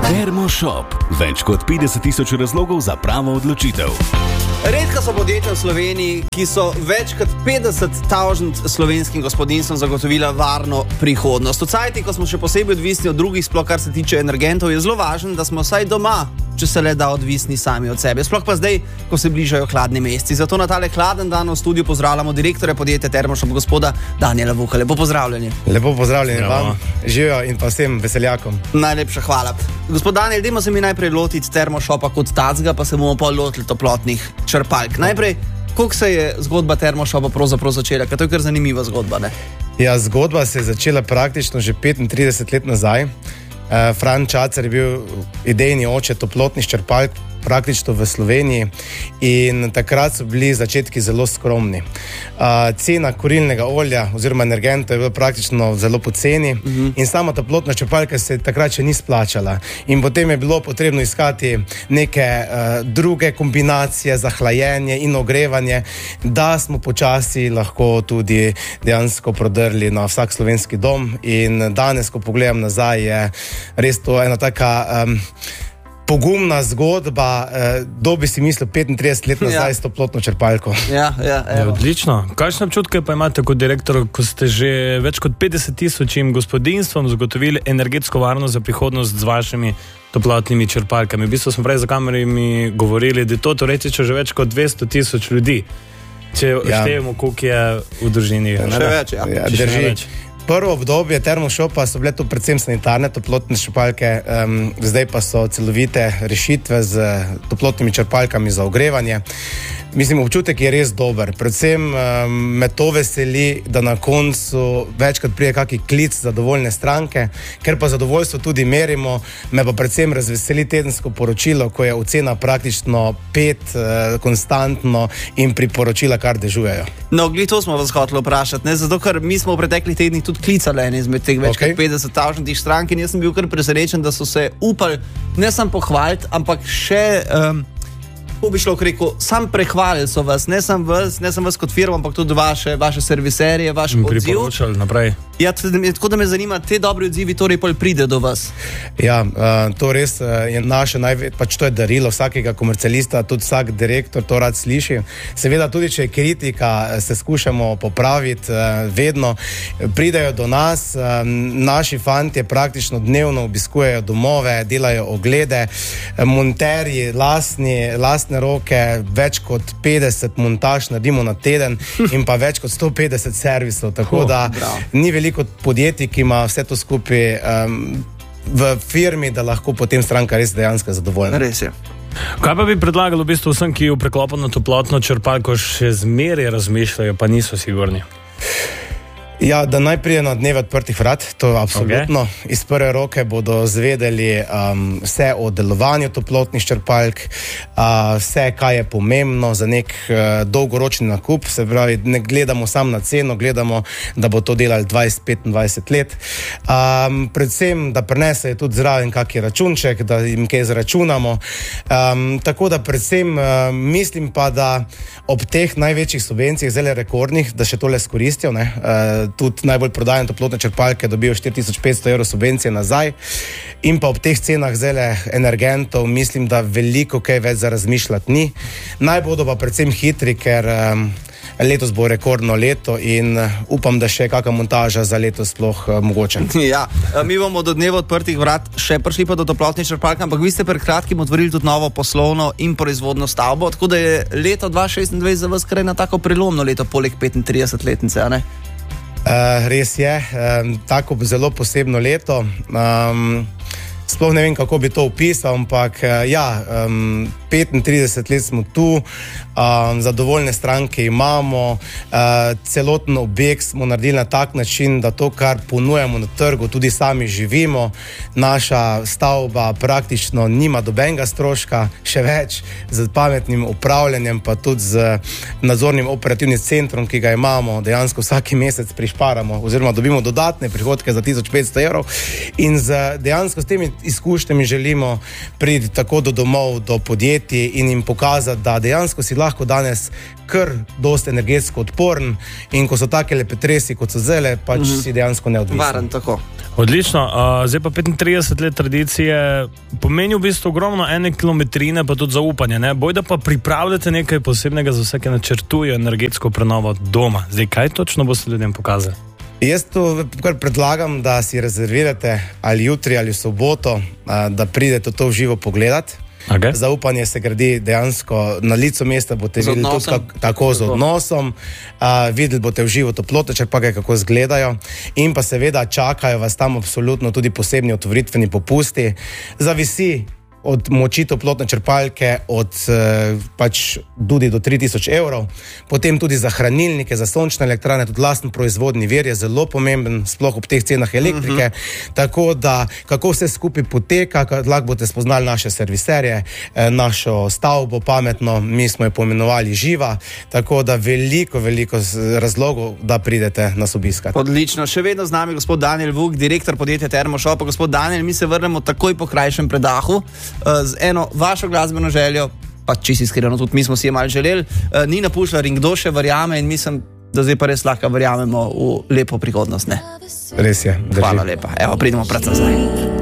Termoshop. Več kot 50 000 razlogov za pravo odločitev. Redka so podjetja v Sloveniji, ki so več kot 50 000 slovenskim gospodinjstvom zagotovila varno prihodnost. V cajti, ko smo še posebej odvisni od drugih, sploh kar se tiče energentov, je zelo važno, da smo vsaj doma, če se le da, odvisni sami od sebe. Sploh pa zdaj, ko se bližajo hladni meseci. Zato na tale hladen dan v studiu pozdravljamo direktorja podjetja Termoshop, gospoda Danijela Vuka. Lepo pozdravljeni. Lepo pozdravljeni vam, živijo in pa vsem veseljakom. Najlepša hvala. Gospod Danijel, dajmo se mi najprej lotiti Termoshopa kot tacga, pa se bomo pa lotili toplotnih črpalk. Najprej, koliko se je zgodba Termoshopa pravzaprav začela? Ker to je kar zanimiva zgodba, ne? Ja, zgodba se je začela praktično že 35 let nazaj. Fran Čacer je bil idejni oče toplotnih črpalk praktično v Sloveniji in takrat so bili začetki zelo skromni. Cena kurilnega olja oziroma energenta je bila praktično zelo poceni in sama toplotna črpalka se takrat še ni splačala. In potem je bilo potrebno iskati neke druge kombinacije za hlajenje in ogrevanje, da smo počasi lahko tudi dejansko prodrli na vsak slovenski dom. In danes, ko pogledam nazaj, je res to ena taka pogumna zgodba, kdo bi si mislil 35 let nazaj s toplotno črpalko. Ja, odlično. Kakšne občutke pa imate kot direktor, ko ste že več kot 50 000 gospodinjstvom zagotovili energetsko varnost za prihodnost z vašimi toplotnimi črpalkami? V bistvu smo prej za kamerami govorili, da je to teoretično že več kot 200 000 ljudi. Če štejemo, koliko je v družini. Še več, ja. Drži. Prvo obdobje Termoshopa so bile to predvsem sanitarne toplotne črpalke, zdaj pa so celovite rešitve z toplotnimi črpalkami za ogrevanje. Mislim, občutek je res dober. Predvsem me to veseli, da na koncu večkrat prije kakšen klic zadovoljne stranke, ker pa zadovoljstvo tudi merimo, me pa predvsem razveseli tedensko poročilo, ko je ocena praktično 5 konstantno in priporočila kar dežujejo. No, glih to smo vas hoteli vprašati, ne? Zato, ker mi smo v preteklih tednih tudi klicali eni izmed teh več kot 50 000 strank in jaz sem bil kar presrečen, da so se upali ne samo pohvaliti, ampak še kako bi šlo rekel, sam prehvalili so vas, ne samo vas kot firmo, ampak tudi vaše serviserje, vaš odziv. Priporočali naprej. Ja, tako da me zanima, te dobri odzivi torej pol pride do vas. Ja, to res je naše pač to je darilo vsakega komercialista, tudi vsak direktor to rad sliši. Seveda tudi, če je kritika, se skušamo popraviti, vedno pridejo do nas, naši fantje praktično dnevno obiskujejo domove, delajo oglede, monterji, lastne roke, več kot 50 montaž naredimo na teden in pa več kot 150 servisov, tako da ni veliko podjetij, ki ima vse to skupaj v firmi, da lahko potem stranka res dejansko zadovoljna. Res je. Kaj pa bi predlagali v bistvu vsem, ki v preklopu na toplotno črpalko še zmeraj razmišljajo, pa niso sigurni? Ja, da najprej na dneve odprtih vrat, to je absolutno. Iz prve roke bodo zvedeli vse o delovanju toplotnih črpalk, vse, kaj je pomembno za nek dolgoročni nakup, se pravi, ne gledamo samo na ceno, gledamo, da bo to delali 20-25 let. Predvsem, da prinesejo tudi zraven kakšen računček, da jim kaj zračunamo. Tako da predvsem mislim pa, da ob teh največjih subvencijah, zelo rekordnih, da še tole skoristijo, ne? Tudi najbolj prodajane toplotne črpalke dobijo 4500 € subvencije nazaj in pa ob teh cenah zele energentov mislim, da veliko kaj več za razmišljati ni. Naj bodo pa predvsem hitri, ker letos bo rekordno leto in upam, da še kakšna montaža za letos sploh mogoče. Ja, mi bomo do dneva odprtih vrat še prišli pa do toplotnih črpalk, ampak vi ste pred kratkim otvorili tudi novo poslovno in proizvodno stavbo, tako da je leto 2026 za vas kar ena tako prelomno leto poleg 35-letnice, a ne? Res je, tako zelo posebno leto. Sploh ne vem, kako bi to opisal, ampak 35 let smo tu, zadovoljne stranke imamo, celoten objekt smo naredili na tak način, da to, kar ponujamo na trgu, tudi sami živimo. Naša stavba praktično nima dobenega stroška, še več, z pametnim upravljanjem, pa tudi z nadzornim operativnim centrom, ki ga imamo, dejansko vsaki mesec prišparamo oziroma dobimo dodatne prihodke za 1500 € in dejansko s temi izkušnjami želimo priti tako do domov, do podjetij in jim pokazati, da dejansko si lahko danes kar dosti energetsko odporen in ko so take lepetresi, kot so zdaj, pač si dejansko neodvisen. Varen, tako. Odlično, zdaj pa 35 let tradicije pomeni v bistvu ogromno ene kilometrine, pa tudi zaupanje, ne? Bojda pa pripravljate nekaj posebnega za vse, ki načrtujejo energetsko prenovo doma. Zdaj, kaj točno boste ljudem pokazali? Jaz to kar predlagam, da si rezervirate ali jutri ali v soboto, da pridete to v živo pogledati. Okay. Zaupanje se gradi dejansko na licu mesta, boste videli tudi tako z odnosom, videli boste v živo toploto, črpalke kako izgledajo in pa seveda čakajo vas tam absolutno tudi posebni otvoritveni popusti. Zavisi od moči toplotne črpalke, od pač tudi do 3000 evrov, potem tudi za hranilnike, za sončne elektrane, tudi lasten proizvodni vir je zelo pomemben, sploh ob teh cenah elektrike, tako da kako vse skupaj poteka, lahko boste spoznali naše serviserje, našo stavbo pametno, mi smo jo poimenovali Živa, tako da veliko razlogov, da pridete nas obiskati. Odlično, še vedno z nami gospod Daniel Vuk, direktor podjetja Termoshopa. Gospod Daniel, mi se vrnemo takoj po krajšem predahu z eno vašo glasbeno željo, pa čisto iskreno tudi mi smo si je malo želeli, Nina Pušlar in kdo še verjame in mislim, da zdaj pa res lahko verjamemo v lepo prihodnost, ne? Res je. Hvala lepa. Evo, pridemo predvsem zdaj.